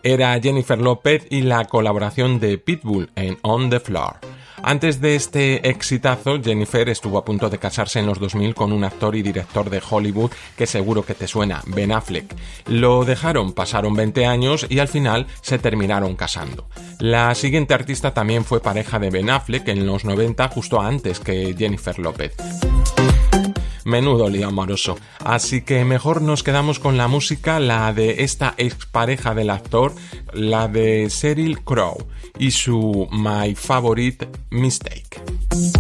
era Jennifer Lopez y la colaboración de Pitbull en On the Floor. Antes de este exitazo, Jennifer estuvo a punto de casarse en los 2000 con un actor y director de Hollywood que seguro que te suena, Ben Affleck. Lo dejaron, pasaron 20 años y al final se terminaron casando. La siguiente artista también fue pareja de Ben Affleck en los 90, justo antes que Jennifer Lopez. Menudo lío amoroso. Así que mejor nos quedamos con la música, la de esta expareja del actor, la de Sheryl Crow y su My Favorite Mistake.